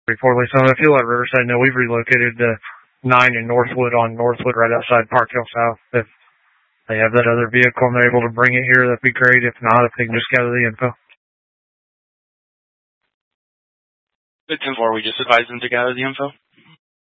poorly. So if you'll let Riverside know, we've relocated to 9 in Northwood on Northwood right outside Park Hill South. If they have that other vehicle and they're able to bring it here, that'd be great. If not, if they can just gather the info. Good 10-4, we just advise them to gather the info.